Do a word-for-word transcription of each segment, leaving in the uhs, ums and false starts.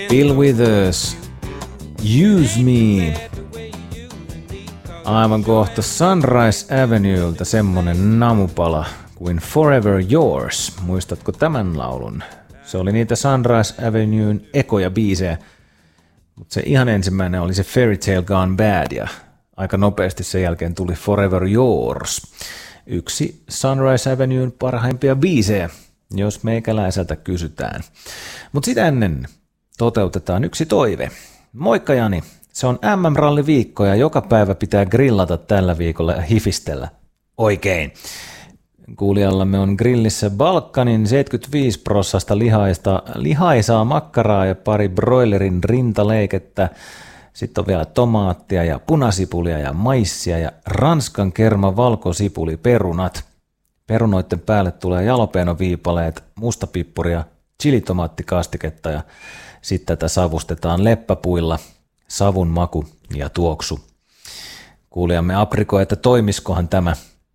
Bill Withers, Use Me. Aivan kohta Sunrise Avenuelta semmonen namupala kuin Forever Yours. Muistatko tämän laulun? Se oli niitä Sunrise Avenuen ekoja biisejä, mutta se ihan ensimmäinen oli se Fairy Tale Gone Bad ja aika nopeasti sen jälkeen tuli Forever Yours. Yksi Sunrise Avenuen parhaimpia biisejä, jos meikäläiseltä kysytään. Mutta sitä ennen toteutetaan yksi toive. Moikka Jani, se on M M-ralliviikko ja joka päivä pitää grillata tällä viikolla ja hifistellä. Oikein. Kuulijallamme on grillissä Balkanin seitsemänkymmentäviisi prossasta lihaista, lihaisaa makkaraa ja pari broilerin rintaleikettä. Sitten on vielä tomaattia ja punasipulia ja maissia ja ranskan kerma valkosipuliperunat. Perunoiden päälle tulee jalapeno-viipaleet, mustapippuria, chilitomaatikastiketta ja sitten tätä savustetaan leppäpuilla, savun maku ja tuoksu. Kuulijamme aprikoi, että toimiskohan tämä.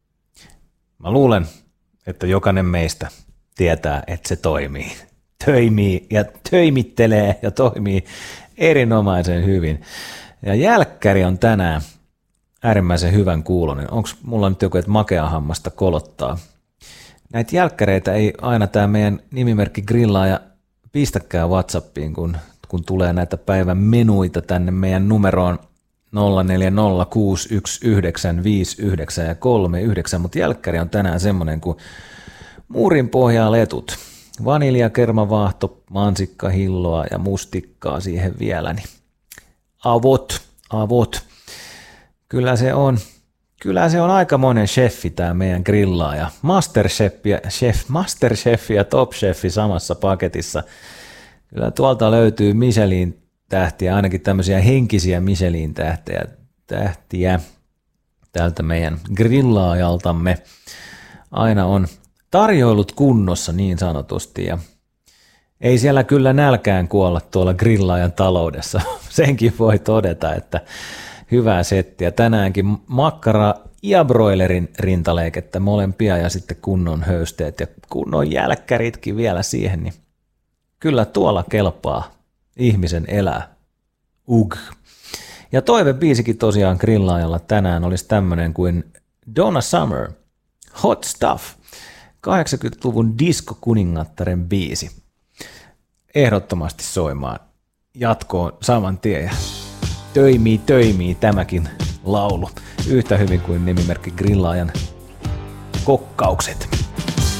Mä luulen, että jokainen meistä tietää, että se toimii. Töimii ja töimittelee ja toimii erinomaisen hyvin. Ja jälkkäri on tänään äärimmäisen hyvän kuulonen. Onko mulla nyt joku, että makea hammasta kolottaa? Näitä jälkkäreitä ei aina tämä meidän nimimerkki grillaaja pistäkään WhatsAppiin, kun, kun tulee näitä päivän menuita tänne meidän numeroon nolla neljä nolla kuusi yksi yhdeksän viisi yhdeksän ja kolme yhdeksän, mutta jälkkäri on tänään semmoinen kuin muurin pohjaa letut, vaniljakermavaahto, mansikkahilloa ja mustikkaa siihen vielä, niin avot, avot. Kyllä se on, kyllä se on aikamoinen chefi tämä meidän grillaaja. Masterchef ja, chef, Masterchef ja Top Chefi samassa paketissa. Kyllä tuolta löytyy Michelin tähtiä, ainakin tämmöisiä henkisiä Michelin tähtiä, tähtiä tältä meidän grillaajaltamme. Aina on tarjoilut kunnossa niin sanotusti ja ei siellä kyllä nälkään kuolla tuolla grillaajan taloudessa. Senkin voi todeta, että hyvää settiä. Tänäänkin makkara ja broilerin rintaleikettä molempia ja sitten kunnon höysteet ja kunnon jälkkäritkin vielä siihen, niin kyllä tuolla kelpaa ihmisen elää. Ugh. Ja toivebiisikin tosiaan grillaajalla tänään olisi tämmöinen kuin Donna Summer, Hot Stuff, kahdeksankymmentäluvun diskokuningattaren biisi. Ehdottomasti soimaan jatkoon saman tien ja töimii, töimii tämäkin laulu yhtä hyvin kuin nimimerkki grillaajan kokkaukset.